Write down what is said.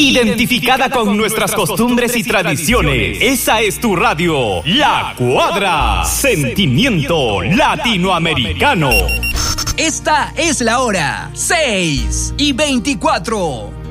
identificada con nuestras costumbres y tradiciones. Esa es tu radio, La Cuadra, sentimiento latinoamericano. Esta es la hora, 6:24.